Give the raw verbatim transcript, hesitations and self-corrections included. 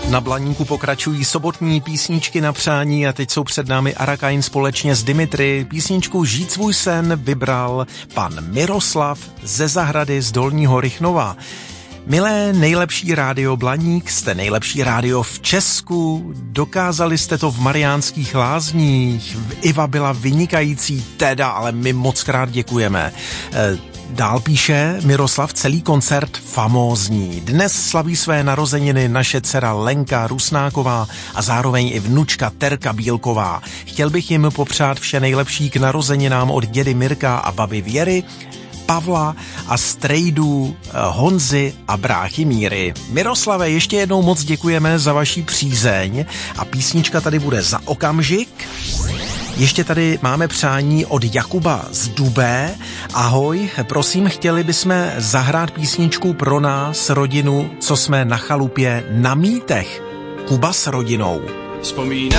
Na Blaníku pokračují sobotní písničky na přání a teď jsou před námi Arakain společně s Dimitry. Písničku Žít svůj sen vybral pan Miroslav ze zahrady z Dolního Rychnova. Milé nejlepší rádio Blaník, jste nejlepší rádio v Česku, dokázali jste to v Mariánských Lázních, Iva byla vynikající, teda, ale my moc krát děkujeme. Dál píše Miroslav, celý koncert famózní. Dnes slaví své narozeniny naše dcera Lenka Rusnáková a zároveň i vnučka Terka Bílková. Chtěl bych jim popřát vše nejlepší k narozeninám od dědy Mirka a baby Věry, Pavla a strejdů Honzy a bráchy Míry. Miroslave, ještě jednou moc děkujeme za vaši přízeň a písnička tady bude za okamžik. Ještě tady máme přání od Jakuba z Dubé. Ahoj, prosím, chtěli bychom zahrát písničku pro nás, rodinu, co jsme na chalupě na Mítech. Kuba s rodinou. Vzpomíná